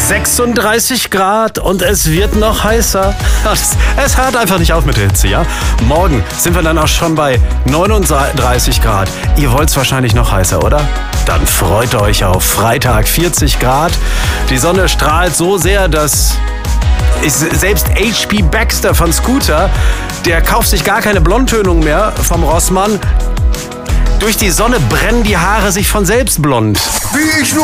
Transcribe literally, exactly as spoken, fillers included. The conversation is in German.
sechsunddreißig Grad und es wird noch heißer. Es, es hört einfach nicht auf mit der Hitze, ja? Morgen sind wir dann auch schon bei neununddreißig Grad. Ihr wollt es wahrscheinlich noch heißer, oder? Dann freut euch auf Freitag vierzig Grad. Die Sonne strahlt so sehr, dass selbst H P Baxter von Scooter, der kauft sich gar keine Blondtönung mehr vom Rossmann. Durch die Sonne brennen die Haare sich von selbst blond. Wie ich nur